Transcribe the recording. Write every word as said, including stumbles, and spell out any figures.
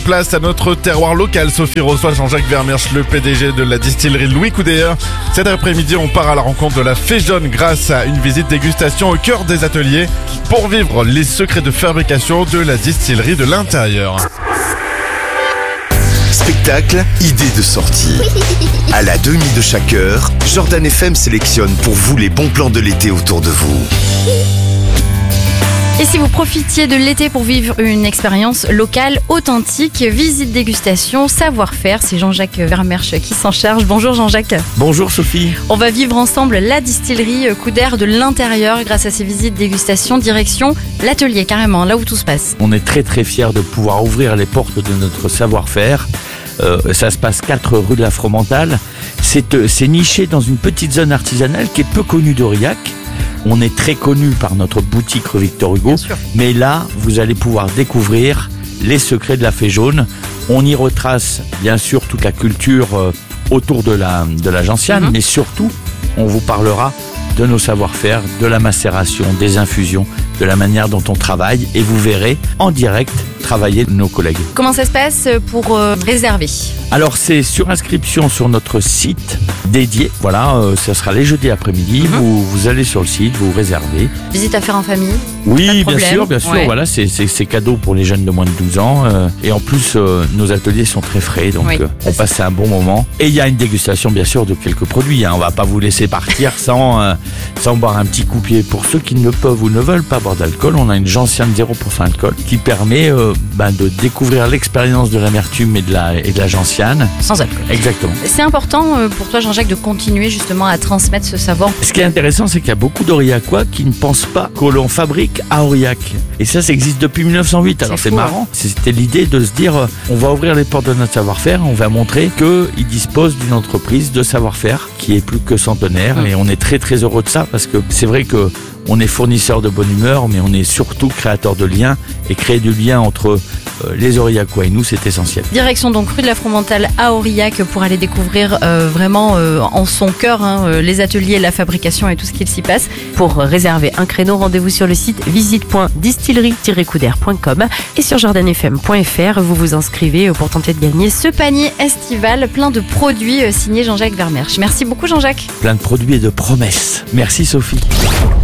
Place à notre terroir local. Sophie reçoit Jean-Jacques Vermersch, le P D G de la distillerie Louis Coudert. Cet après-midi, on part à la rencontre de la Fée Jaune grâce à une visite dégustation au cœur des ateliers pour vivre les secrets de fabrication de la distillerie de l'intérieur. Spectacle, idée de sortie. À la demi de chaque heure, Jordan F M sélectionne pour vous les bons plans de l'été autour de vous. Et si vous profitiez de l'été pour vivre une expérience locale, authentique, visite dégustation, savoir-faire, c'est Jean-Jacques Vermersch qui s'en charge. Bonjour Jean-Jacques. Bonjour Sophie. On va vivre ensemble la distillerie Coudert de l'intérieur grâce à ces visites dégustation, direction l'atelier carrément, là où tout se passe. On est très très fiers de pouvoir ouvrir les portes de notre savoir-faire. Euh, ça se passe quatre rue de la Fromentale. C'est, euh, c'est niché dans une petite zone artisanale qui est peu connue d'Aurillac. On est très connu par notre boutique rue Victor Hugo, mais là, vous allez pouvoir découvrir les secrets de la Fée Jaune. On y retrace, bien sûr, toute la culture euh, autour de la, de la gentiane, mm-hmm. mais surtout, on vous parlera de nos savoir-faire, de la macération, des infusions, de la manière dont on travaille, et vous verrez en direct travailler nos collègues. Comment ça se passe pour euh, réserver ? Alors c'est sur inscription sur notre site dédié. Voilà, euh, ça sera les jeudis après-midi. Mm-hmm. Vous, vous allez sur le site, vous réservez. Visite à faire en famille ? Oui, bien sûr, bien sûr. Ouais. Voilà, c'est, c'est, c'est cadeau pour les jeunes de moins de douze ans. Euh, et en plus, euh, nos ateliers sont très frais, donc oui, euh, on passe un bon moment. Et il y a une dégustation, bien sûr, de quelques produits. Hein. On va pas vous laisser partir sans, euh, sans boire un petit coupier. Pour ceux qui ne peuvent ou ne veulent pas boire d'alcool, on a une gentiane zéro pour cent alcool qui permet euh, ben, de découvrir l'expérience de l'amertume et de la, et de la gentiane. Sans alcool. Exactement. C'est important euh, pour toi, Jean-Jacques, de continuer justement à transmettre ce savoir. Ce qui est intéressant, c'est qu'il y a beaucoup d'Aurillacois qui ne pensent pas que l'on fabrique à Aurillac. Et ça, ça existe depuis mille neuf cent huit. Alors c'est, c'est marrant. C'était l'idée de se dire, on va ouvrir les portes de notre savoir-faire, on va montrer qu'ils disposent d'une entreprise de savoir-faire qui est plus que centenaire. Mmh. Et on est très très heureux de ça parce que c'est vrai que on est fournisseur de bonne humeur, mais on est surtout créateur de liens. Et créer du lien entre euh, les Aurillacois et nous, c'est essentiel. Direction donc rue de la Fromentale à Aurillac pour aller découvrir euh, vraiment euh, en son cœur hein, euh, les ateliers, la fabrication et tout ce qu'il s'y passe. Pour réserver un créneau, rendez-vous sur le site visite point distillerie tiret coudert point com et sur jordan f m point f r. Vous vous inscrivez pour tenter de gagner ce panier estival plein de produits euh, signés Jean-Jacques Vermersch. Merci beaucoup Jean-Jacques. Plein de produits et de promesses. Merci Sophie.